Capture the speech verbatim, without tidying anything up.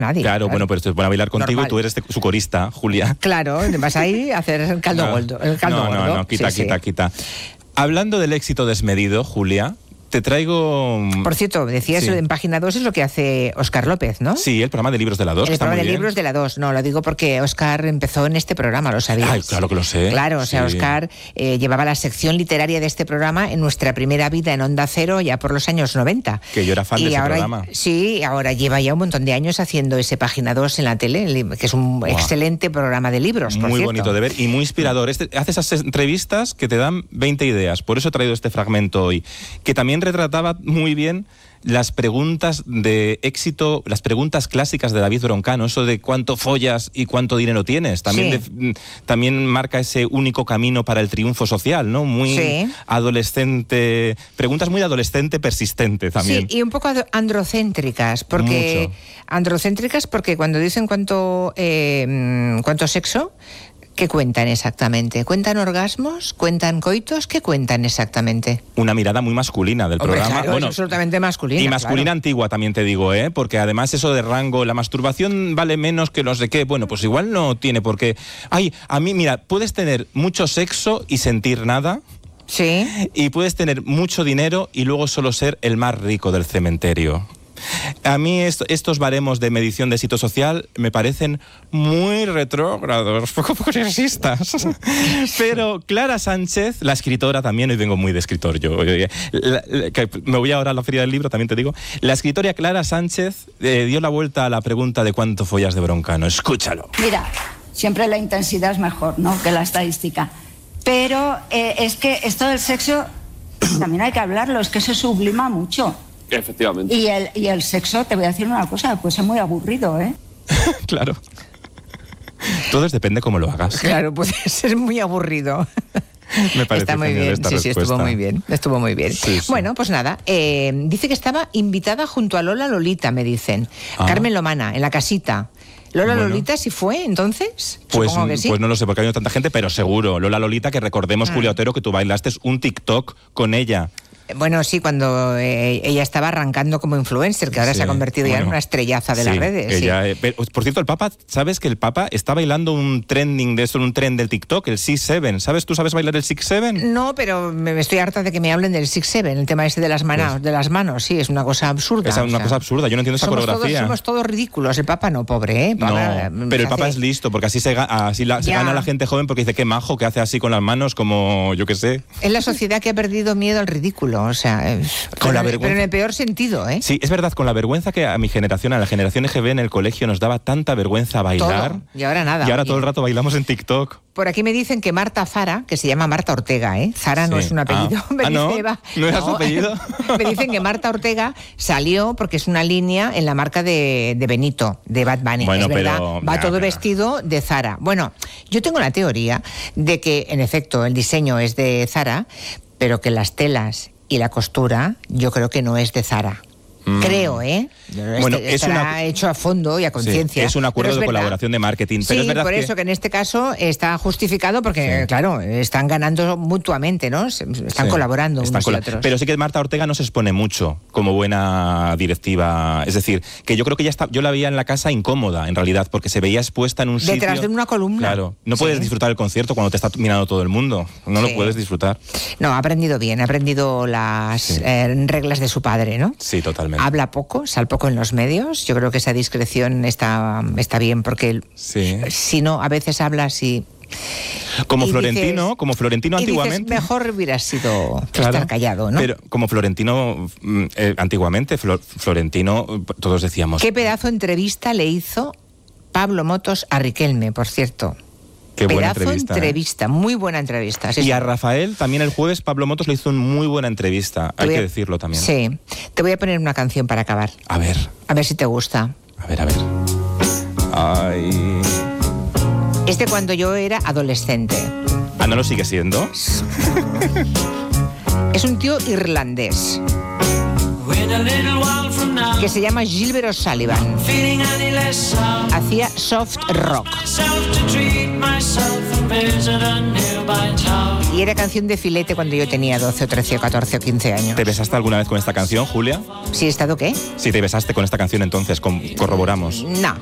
nadie. Claro, bueno, pero esto es para bailar contigo. Normal. Y tú eres su corista, Julia. Claro, vas ahí a hacer el caldo no, gordo. El caldo no, gordo. no, no, quita, Sí, quita, sí. quita. Hablando del éxito desmedido, Julia, te traigo... Por cierto, decías Sí. en Página dos es lo que hace Óscar López, ¿no? Sí, el programa de libros de la dos. El está programa muy de bien. libros de la dos. No, lo digo porque Óscar empezó en este programa, ¿lo sabías? Ay, claro que lo sé. Claro, o sea, Sí. Óscar eh, llevaba la sección literaria de este programa en nuestra primera vida en Onda Cero ya por los años noventa. Que yo era fan y de ese ahora, programa. Sí, ahora lleva ya un montón de años haciendo ese Página dos en la tele, que es un Buah. excelente programa de libros, por Muy cierto. bonito de ver y muy inspirador. Este, hace esas entrevistas que te dan veinte ideas. Por eso he traído este fragmento hoy, que también retrataba muy bien las preguntas de éxito, las preguntas clásicas de David Broncano, eso de cuánto follas y cuánto dinero tienes. También, Sí. de, también marca ese único camino para el triunfo social, ¿no? Muy Sí. adolescente, preguntas muy adolescente persistente también. Sí, y un poco ad- androcéntricas, porque Mucho. androcéntricas porque cuando dicen cuánto eh, mm, cuánto sexo, ¿qué cuentan exactamente? ¿Cuentan orgasmos? ¿Cuentan coitos? ¿Qué cuentan exactamente? Una mirada muy masculina del Hombre, programa. claro, es absolutamente masculina. Y masculina claro. antigua también te digo, ¿eh? Porque además eso de rango, la masturbación vale menos que los de qué. Bueno, pues igual no tiene por qué. Ay, a mí, mira, puedes tener mucho sexo y sentir nada. Sí. Y puedes tener mucho dinero y luego solo ser el más rico del cementerio. A mí est- estos baremos de medición de éxito social me parecen muy retrógrados, poco progresistas. Pero Clara Sánchez, la escritora también, hoy vengo muy de escritor yo, la- la- que me voy ahora a la feria del libro, también te digo, la escritora Clara Sánchez eh, dio la vuelta a la pregunta de cuánto follas de Broncano. Escúchalo. Mira, siempre la intensidad es mejor, ¿no?, que la estadística. Pero eh, es que esto del sexo también hay que hablarlo, es que se sublima mucho. Efectivamente. Y el, y el sexo, te voy a decir una cosa, pues es muy aburrido, ¿eh? Claro. Todo es depende cómo lo hagas. Claro, puede ser muy aburrido. Me parece Está muy genial bien, esta sí, sí, estuvo respuesta. muy bien, estuvo muy bien. Sí, sí. Bueno, pues nada, eh, dice que estaba invitada junto a Lola Lolita, me dicen. Ah. Carmen Lomana, en la casita. ¿Lola Bueno. Lolita sí fue entonces? Pues, Supongo que sí. pues no lo sé, porque ha habido tanta gente, pero seguro. Lola Lolita, que recordemos, Mm. Julia Otero, que tú bailaste un TikTok con ella. Bueno, sí, cuando eh, ella estaba arrancando como influencer, que ahora Sí, se ha convertido ya en bueno. una estrellaza de las Sí, redes. sí. ella, eh, pero, por cierto, el Papa, ¿sabes que el Papa está bailando un trending de esto, un trend del TikTok, el six seven? ¿Sabes? ¿Tú sabes bailar el six seven? No, pero me me estoy harta de que me hablen del six seven, el tema ese de las manos, Pues- de las manos, sí, es una cosa absurda. Es una o sea. cosa absurda, yo no entiendo esa somos coreografía. Todos, somos todos ridículos, el Papa no, pobre, ¿eh? No, Papa, pero el Papa hace- es listo, porque así se, ga- así la- se Ya. gana la gente joven, porque dice, qué majo, que hace así con las manos, como yo qué sé. Es la sociedad que ha perdido miedo al ridículo, o sea, eh, Con la pero, vergüenza. pero en el peor sentido, ¿eh? Sí, es verdad, con la vergüenza que a mi generación, a la generación E G B en el colegio nos daba tanta vergüenza bailar. Todo. Y ahora nada. Y ahora oye. todo el rato bailamos en TikTok. Por aquí me dicen que Marta Zara, que se llama Marta Ortega, ¿eh? Zara no Sí. es un apellido. Ah. Me Ah, ¿no? dice Eva. ¿No era su apellido? Me dicen que Marta Ortega salió porque es una línea en la marca de, de Benito, de Bad Bunny. Bueno, es verdad, pero- va ya, todo pero- vestido de Zara. Bueno, yo tengo la teoría de que, en efecto, el diseño es de Zara, pero que las telas y la costura yo creo que no es de Zara. Creo, ¿eh? Bueno, Este- es estará una- hecho a fondo y a conciencia. Sí, es un acuerdo pero de verdad- colaboración de marketing. Pero sí, es verdad por que- eso que en este caso está justificado porque, Sí. claro, están ganando mutuamente, ¿no? Se- Están Sí, colaborando están unos y cola- otros. Pero sí que Marta Ortega no se expone mucho como buena directiva. Es decir, que yo creo que ya está, yo la veía en la casa incómoda, en realidad, porque se veía expuesta en un sitio. Detrás de una columna. Claro. No Sí. puedes disfrutar el concierto cuando te está mirando todo el mundo. No Sí. lo puedes disfrutar. No, ha aprendido bien, ha aprendido las Sí. eh, reglas de su padre, ¿no? Sí, totalmente. Habla poco, sale poco en los medios. Yo creo que esa discreción está, está bien porque él, Sí. si no, a veces habla así. Como y Florentino, dices- como Florentino y dices, antiguamente. mejor hubiera sido Claro, estar callado, ¿no? Pero como Florentino mm, eh, antiguamente, Flor- Florentino, eh, todos decíamos. Qué pedazo de entrevista le hizo Pablo Motos a Riquelme, por cierto. Qué buena Pedazo entrevista. ¿eh? entrevista, muy buena entrevista. Sí, Y sí. a Rafael, también el jueves, Pablo Motos le hizo una muy buena entrevista. Te Hay voy que a- decirlo también. Sí. Te voy a poner una canción para acabar. A ver, A ver si te gusta. a ver, a ver. Ay. Es de cuando yo era adolescente. Ah, ¿no lo sigue siendo? Es un tío irlandés. When que se llama Gilbert O'Sullivan. Hacía soft rock. Y era canción de filete cuando yo tenía doce o trece o catorce o quince años. ¿Te besaste alguna vez con esta canción, Julia? ¿Sí he estado qué? Sí, te besaste con esta canción entonces, con- corroboramos. No.